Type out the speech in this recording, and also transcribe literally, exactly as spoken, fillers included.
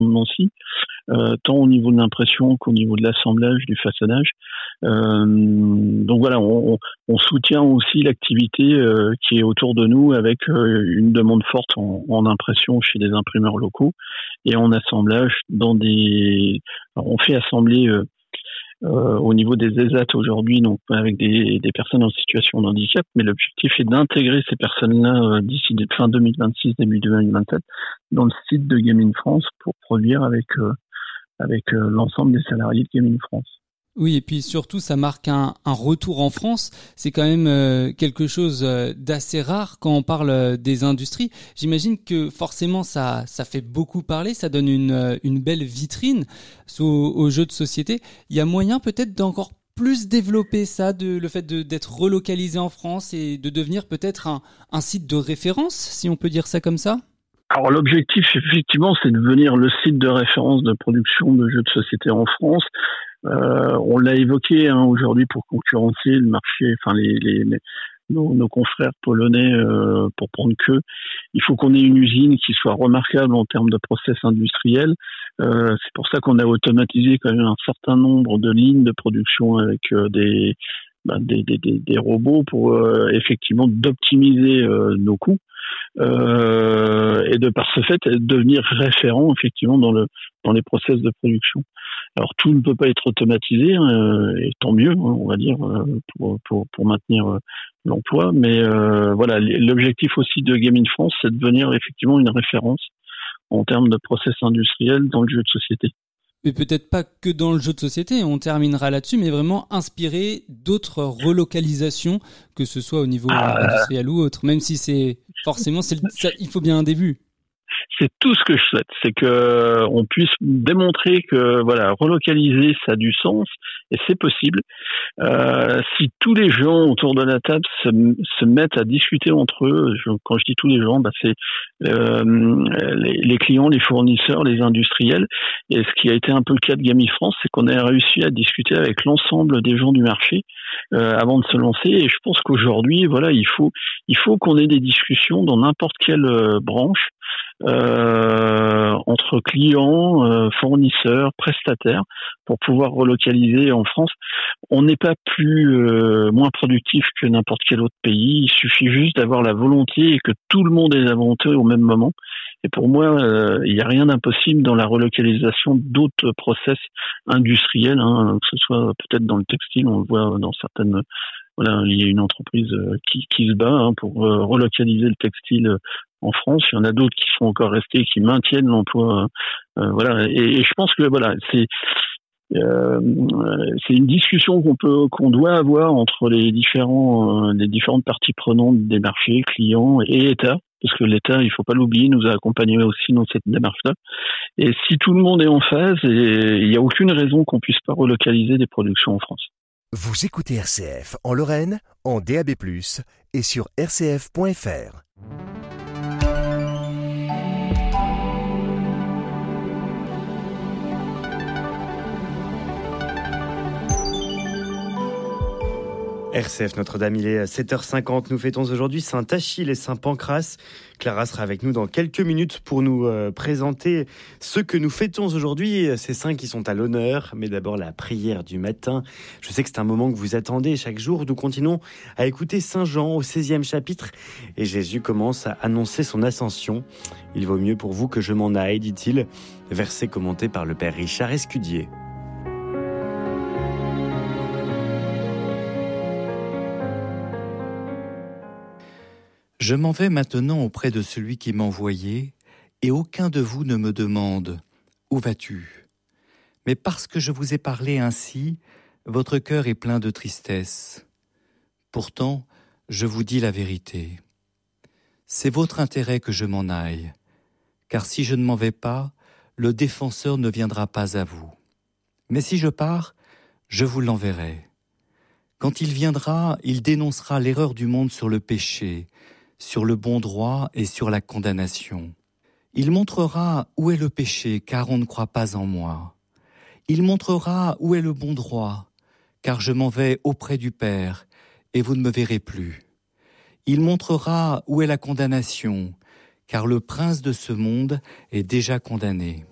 Nancy, euh, tant au niveau de l'impression qu'au niveau de l'assemblage, du façonnage. Euh, donc voilà, on, on soutient aussi l'activité euh, qui est autour de nous avec euh, une demande forte en, en impression chez des imprimeurs locaux et en assemblage dans des... Alors on fait assembler... Euh, Euh, au niveau des E S A T aujourd'hui, donc avec des, des personnes en situation de handicap, mais l'objectif est d'intégrer ces personnes-là euh, d'ici fin deux mille vingt-six, début deux mille vingt-sept, dans le site de Game in France pour produire avec euh, avec euh, l'ensemble des salariés de Game in France. Oui, et puis surtout, ça marque un, un retour en France. C'est quand même euh, quelque chose euh, d'assez rare quand on parle euh, des industries. J'imagine que forcément, ça, ça fait beaucoup parler, ça donne une, euh, une belle vitrine aux, aux jeux de société. Il y a moyen peut-être d'encore plus développer ça, de, le fait de, d'être relocalisé en France et de devenir peut-être un, un site de référence, si on peut dire ça comme ça ? Alors l'objectif, effectivement, c'est de devenir le site de référence de production de jeux de société en France. Euh, on l'a évoqué hein, aujourd'hui pour concurrencer le marché, enfin les, les, les nos, nos confrères polonais euh, pour prendre que. Il faut qu'on ait une usine qui soit remarquable en termes de process industriels. Euh, c'est pour ça qu'on a automatisé quand même un certain nombre de lignes de production avec euh, des, bah, des, des, des des robots pour euh, effectivement d'optimiser euh, nos coûts. Euh, et de par ce fait devenir référent effectivement dans le dans les process de production. Alors tout ne peut pas être automatisé hein, et tant mieux hein, on va dire pour pour pour maintenir euh, l'emploi, mais euh, voilà l'objectif aussi de Game in France c'est de devenir effectivement une référence en termes de process industriel dans le jeu de société. Mais peut-être pas que dans le jeu de société, on terminera là-dessus, mais vraiment inspiré d'autres relocalisations, que ce soit au niveau ah, industriel ou autre, même si c'est forcément, c'est, ça, il faut bien un début. C'est tout ce que je souhaite, c'est que on puisse démontrer que voilà, relocaliser ça a du sens et c'est possible. Euh, si tous les gens autour de la table se, se mettent à discuter entre eux, je, quand je dis tous les gens, bah c'est euh, les, les clients, les fournisseurs, les industriels. Et ce qui a été un peu le cas de Game in France, c'est qu'on a réussi à discuter avec l'ensemble des gens du marché euh, avant de se lancer. Et je pense qu'aujourd'hui, voilà, il faut il faut qu'on ait des discussions dans n'importe quelle euh, branche. Euh, entre clients, euh, fournisseurs, prestataires, pour pouvoir relocaliser en France. On n'est pas plus euh, moins productif que n'importe quel autre pays. Il suffit juste d'avoir la volonté et que tout le monde ait la volonté au même moment. Et pour moi, euh, il n'y a rien d'impossible dans la relocalisation d'autres process industriels, hein, que ce soit peut-être dans le textile, on le voit dans certaines. Voilà, il y a une entreprise qui, qui se bat hein, pour euh, relocaliser le textile en France. Il y en a d'autres qui sont encore restés, qui maintiennent l'emploi. Euh, voilà, et, et je pense que voilà, c'est euh, c'est une discussion qu'on peut, qu'on doit avoir entre les différents, euh, les différentes parties prenantes des marchés, clients et État. Parce que l'État, il faut pas l'oublier, nous a accompagnés aussi dans cette démarche-là. Et si tout le monde est en phase, et il n'y a aucune raison qu'on puisse pas relocaliser des productions en France. Vous écoutez R C F en Lorraine, en D A B plus, et sur r c f point f r. R C F Notre-Dame, il est sept heures cinquante. Nous fêtons aujourd'hui Saint-Achille et Saint-Pancrace. Clara sera avec nous dans quelques minutes pour nous euh, présenter ce que nous fêtons aujourd'hui, ces saints qui sont à l'honneur. Mais d'abord, la prière du matin. Je sais que c'est un moment que vous attendez chaque jour. Nous continuons à écouter Saint Jean au seizième chapitre. Et Jésus commence à annoncer son ascension. Il vaut mieux pour vous que je m'en aille, dit-il. Verset commenté par le père Richard Escudier. Je m'en vais maintenant auprès de celui qui m'a envoyé, et aucun de vous ne me demande « Où vas-tu » Mais parce que je vous ai parlé ainsi, votre cœur est plein de tristesse. Pourtant, je vous dis la vérité. C'est votre intérêt que je m'en aille, car si je ne m'en vais pas, le défenseur ne viendra pas à vous. Mais si je pars, je vous l'enverrai. Quand il viendra, il dénoncera l'erreur du monde sur le péché, sur le bon droit et sur la condamnation. Il montrera où est le péché, car on ne croit pas en moi. Il montrera où est le bon droit, car je m'en vais auprès du Père, et vous ne me verrez plus. Il montrera où est la condamnation, car le prince de ce monde est déjà condamné.